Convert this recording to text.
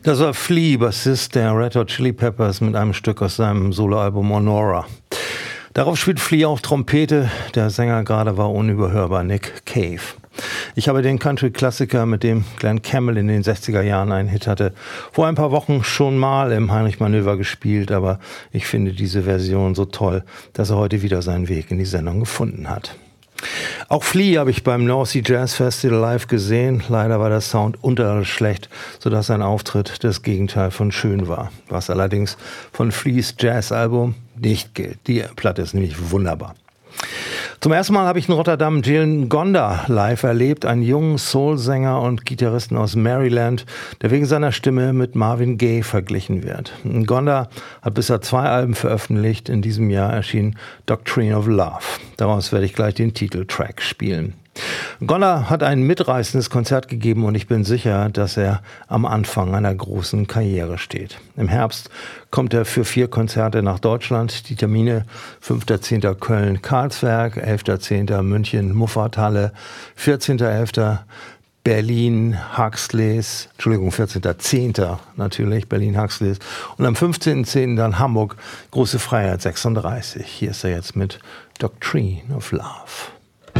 Das war Flea, Bassist der Red Hot Chili Peppers mit einem Stück aus seinem Soloalbum Honora. Darauf spielt Flea auch Trompete, der Sänger gerade war unüberhörbar Nick Cave. Ich habe den Country-Klassiker, mit dem Glenn Campbell in den 60er Jahren einen Hit hatte, vor ein paar Wochen schon mal im Heinrich-Manöver gespielt, aber ich finde diese Version so toll, dass er heute wieder seinen Weg in die Sendung gefunden hat. Auch Flea habe ich beim North Sea Jazz Festival live gesehen. Leider war der Sound unterirdisch schlecht, sodass sein Auftritt das Gegenteil von schön war. Was allerdings von Fleas Jazz-Album nicht gilt. Die Platte ist nämlich wunderbar. Zum ersten Mal habe ich in Rotterdam Jalen Gonda live erlebt, einen jungen Soul-Sänger und Gitarristen aus Maryland, der wegen seiner Stimme mit Marvin Gaye verglichen wird. Gonda hat bisher 2 Alben veröffentlicht. In diesem Jahr erschien Doctrine of Love. Daraus werde ich gleich den Titeltrack spielen. Gonda hat ein mitreißendes Konzert gegeben und ich bin sicher, dass er am Anfang einer großen Karriere steht. Im Herbst kommt er für 4 Konzerte nach Deutschland. Die Termine: 5.10. Köln-Karlsberg, 11.10. München Muffathalle, 14.11. Berlin-Huxleys, 14.10. natürlich, Berlin-Huxleys und am 15.10. dann Hamburg, Große Freiheit 36. Hier ist er jetzt mit Doctrine of Love.